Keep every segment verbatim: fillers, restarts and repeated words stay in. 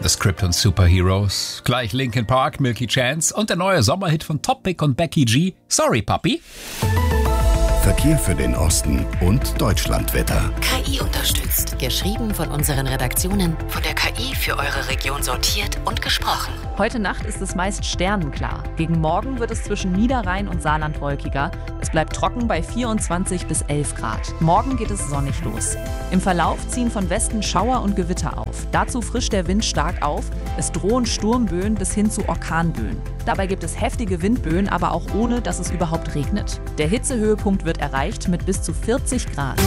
The Krypton Superheroes, gleich Linkin Park, Milky Chance und der neue Sommerhit von Topic und Becky G, Sorry Puppy. Verkehr für den Osten und Deutschlandwetter. K I unterstützt. Geschrieben von unseren Redaktionen, von der K I für eure Region sortiert und gesprochen. Heute Nacht ist es meist sternenklar. Gegen Morgen wird es zwischen Niederrhein und Saarland wolkiger. Es bleibt trocken bei vierundzwanzig bis elf Grad. Morgen geht es sonnig los. Im Verlauf ziehen von Westen Schauer und Gewitter auf. Dazu frischt der Wind stark auf. Es drohen Sturmböen bis hin zu Orkanböen. Dabei gibt es heftige Windböen, aber auch ohne, dass es überhaupt regnet. Der Hitzehöhepunkt wird erreicht mit bis zu vierzig Grad.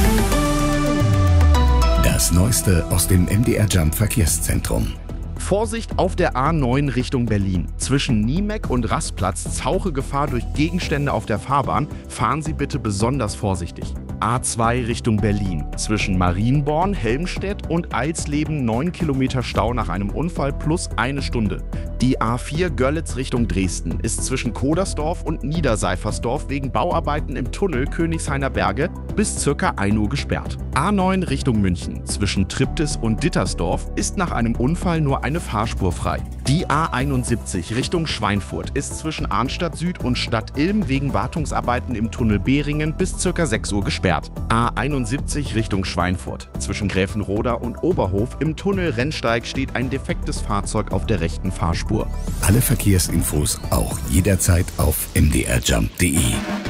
Das Neueste aus dem M D R Jump Verkehrszentrum. Vorsicht auf der A neun Richtung Berlin. Zwischen Niemek und Rastplatz tauche Gefahr durch Gegenstände auf der Fahrbahn. Fahren Sie bitte besonders vorsichtig. A zwei Richtung Berlin. Zwischen Marienborn, Helmstedt und Eilsleben neun Kilometer Stau nach einem Unfall plus eine Stunde. Die A vier Görlitz Richtung Dresden ist zwischen Kodersdorf und Niederseifersdorf wegen Bauarbeiten im Tunnel Königshainer Berge bis circa ein Uhr gesperrt. A neun Richtung München. Zwischen Triptis und Dittersdorf ist nach einem Unfall nur eine Fahrspur frei. Die A einundsiebzig Richtung Schweinfurt ist zwischen Arnstadt Süd und Stadt Ilm wegen Wartungsarbeiten im Tunnel Behringen bis circa sechs Uhr gesperrt. A einundsiebzig Richtung Schweinfurt. Zwischen Gräfenroda und Oberhof im Tunnel Rennsteig steht ein defektes Fahrzeug auf der rechten Fahrspur. Alle Verkehrsinfos auch jederzeit auf m d r jump punkt d e.